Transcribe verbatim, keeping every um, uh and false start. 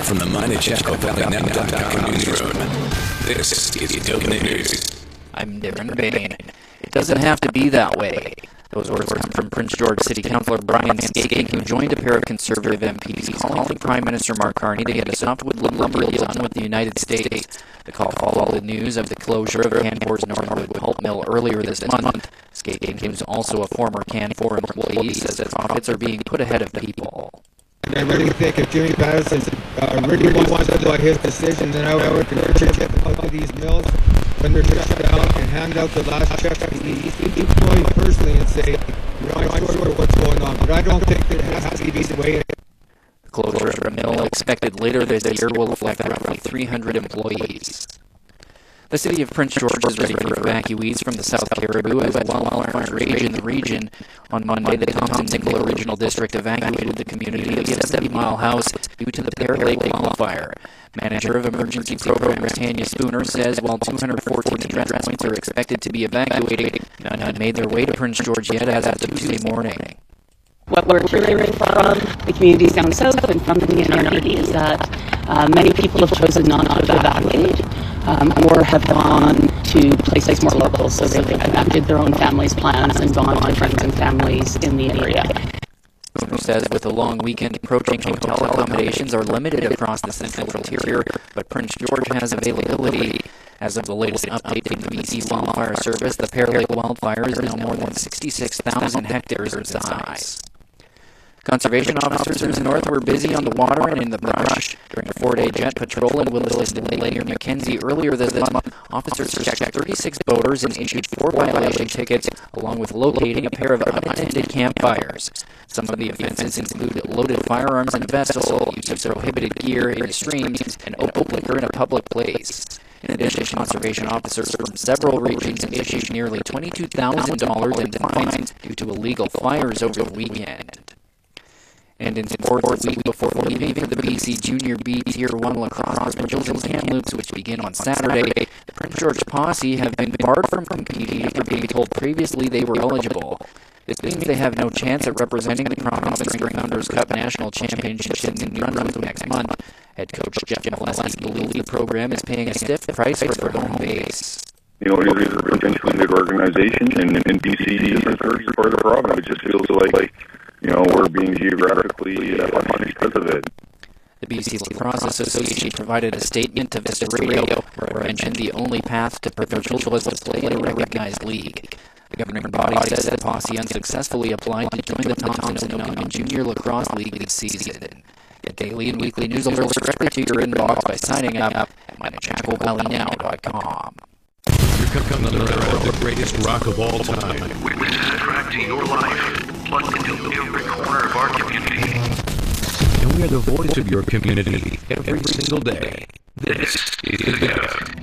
from the Minichaco Valley Net dot com newsroom, this is Dope News. I'm Darren Bain. It doesn't have to be that way. Those words come from Prince George City Councillor Brian Skaking, who joined a pair of Conservative M Ps calling for Prime Minister Mark Carney to get a softwood lumber deal done with the United States. The call followed the news of the closure of Canfor's Northwood pulp mill earlier this month. Skaking, who's also a former Canfor employee, says that profits are being put ahead of people. I really think if Jimmy Patterson uh, really wants to do his decision, then I would encourage him to go to these mills when they're shut down and hand out the last check to the employee personally and say, "You're not sure what's going on." But I don't think that it has to be the way it is. The closure of a mill expected later this year will affect roughly three hundred employees. The city of Prince George is ready for evacuees from the South Caribou as wildfires rage in the region. On Monday, the Thompson-Nicola Regional District evacuated the community of Seventy Mile House due to the Bear Lake wildfire. Manager of Emergency Programs Tanya Spooner says while two hundred fourteen address points are expected to be evacuated, none had made their way to Prince George yet as of Tuesday morning. What we're hearing from the communities down south and from the N R D is that uh, many people have chosen not to evacuate um, or have gone to places more local, so they've adapted their own families' plans and gone to friends and families in the area. Spooner says with the long weekend approaching, hotel accommodations are limited across the central interior, but Prince George has availability. As of the latest update from the B C Wildfire Service, the Bear Lake wildfire is now more than sixty-six thousand hectares in size. Conservation officers in the north were busy on the water and in the brush. During a four-day jet patrol in Williston Lake near Mackenzie earlier this month, officers checked thirty-six boaters and issued four violation tickets, along with locating a pair of unattended campfires. Some of the offenses include loaded firearms in a vessel, use of prohibited gear in streams, and open liquor in a public place. In addition, conservation officers from several regions issued nearly twenty-two thousand dollars in fines due to illegal fires over the weekend. And in sports, a week before leaving for the B C Junior B Tier one lacrosse provincials in Kamloops, which begin on Saturday, the Prince George Posse have been barred from competing after being told previously they were eligible. This means they have no chance at representing the province during Founders Cup National Championships in New Brunswick next month. Head coach Jeff Molesky believes the program is paying a stiff price for their home base. You know, these are potentially good organizations, and, and B C is a third part of the province. It just feels like, you know, we're being geographically uh, punished because of it. The B C Lacrosse Association provided a statement to Vista Radio where it mentioned the only path to provincial was to play in a recognized league. The governing body says that Posse unsuccessfully applied to join the Thompson-Nicola Junior Lacrosse League this season. Get daily and weekly news alerts directly to your inbox by signing up at Minichaco Valley Now dot com. You're coming to the greatest rock of all time. Witnesses attracting your life, plugged into every corner of our community. And we are the voice of your community every single day. This is the